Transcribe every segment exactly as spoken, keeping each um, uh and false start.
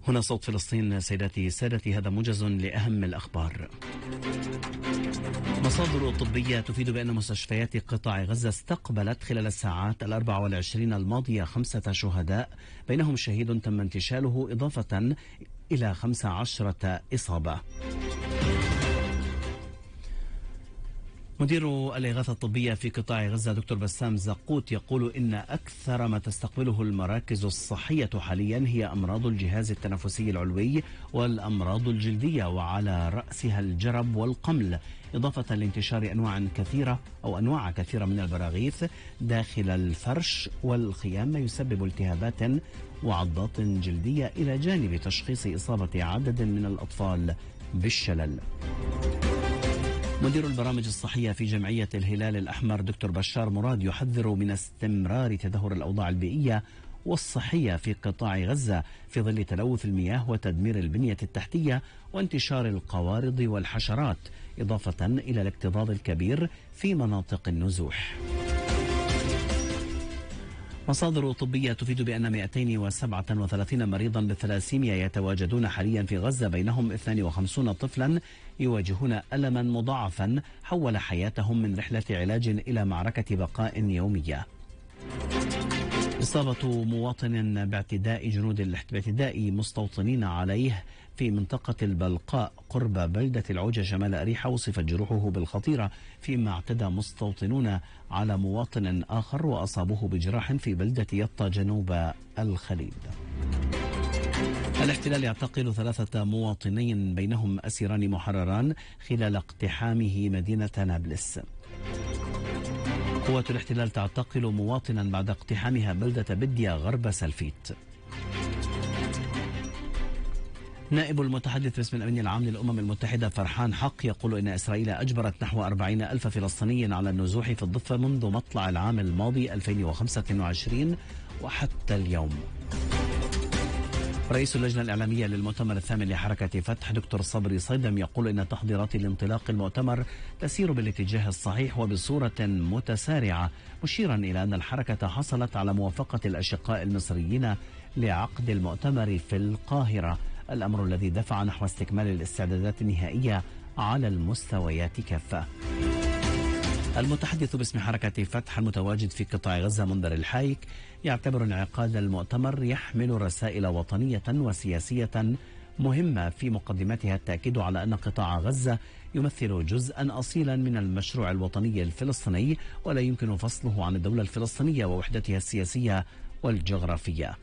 هنا صوت فلسطين. سيداتي سادتي، هذا موجز لأهم الأخبار. مصادر طبية تفيد بأن مستشفيات قطاع غزة استقبلت خلال الساعات الأربع والعشرين الماضية خمسة شهداء، بينهم شهيد تم انتشاله، إضافة إلى خمس عشرة إصابة. مدير الإغاثة الطبية في قطاع غزة دكتور بسام زقوت يقول إن أكثر ما تستقبله المراكز الصحية حاليا هي أمراض الجهاز التنفسي العلوي والأمراض الجلدية، وعلى رأسها الجرب والقمل، إضافة لانتشار أنواع كثيرة أو أنواع كثيرة من البراغيث داخل الفرش والخيام، ما يسبب التهابات وعضات جلدية، إلى جانب تشخيص إصابة عدد من الأطفال بالشلل. مدير البرامج الصحية في جمعية الهلال الأحمر دكتور بشار مراد يحذر من استمرار تدهور الأوضاع البيئية والصحية في قطاع غزة في ظل تلوث المياه وتدمير البنية التحتية وانتشار القوارض والحشرات، إضافة إلى الاكتظاظ الكبير في مناطق النزوح. مصادر طبية تفيد بأن مئتين وسبعة وثلاثين مريضا بالثلاسيميا يتواجدون حاليا في غزة، بينهم اثنين وخمسين طفلا يواجهون ألما مضاعفا حول حياتهم من رحلة علاج إلى معركة بقاء يومية. إصابة مواطن باعتداء جنود باعتداء مستوطنين عليه في منطقة البلقاء قرب بلدة العوجة شمال أريحة، وصفت جروحه بالخطيرة، فيما اعتدى مستوطنون على مواطن آخر وأصابوه بجراح في بلدة يطا جنوب الخليل. الاحتلال يعتقل ثلاثة مواطنين بينهم أسيران محرران خلال اقتحامه مدينة نابلس. قوات الاحتلال تعتقل مواطنا بعد اقتحامها بلدة بديا غرب سلفيت. نائب المتحدث باسم الأمين العام للأمم المتحدة فرحان حق يقول إن إسرائيل أجبرت نحو أربعين ألف فلسطيني على النزوح في الضفة منذ مطلع العام الماضي ألفين وخمسة وعشرين وحتى اليوم. رئيس اللجنة الإعلامية للمؤتمر الثامن لحركة فتح دكتور صبري صيدم يقول إن تحضيرات لانطلاق المؤتمر تسير بالاتجاه الصحيح وبصورة متسارعة، مشيرا إلى أن الحركة حصلت على موافقة الأشقاء المصريين لعقد المؤتمر في القاهرة، الأمر الذي دفع نحو استكمال الاستعدادات النهائية على المستويات كافة. المتحدث باسم حركة فتح المتواجد في قطاع غزة منذر الحايك يعتبر انعقاد المؤتمر يحمل رسائل وطنية وسياسية مهمة، في مقدمتها التأكيد على أن قطاع غزة يمثل جزءا أصيلا من المشروع الوطني الفلسطيني، ولا يمكن فصله عن الدولة الفلسطينية ووحدتها السياسية والجغرافية.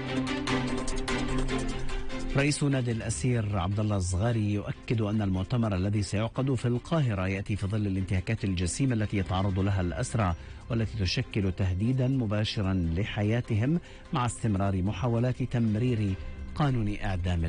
رئيس نادي الأسير عبد الله الصغاري يؤكد أن المؤتمر الذي سيعقد في القاهرة يأتي في ظل الانتهاكات الجسيمة التي يتعرض لها الأسرى، والتي تشكل تهديدا مباشرا لحياتهم، مع استمرار محاولات تمرير قانون إعدام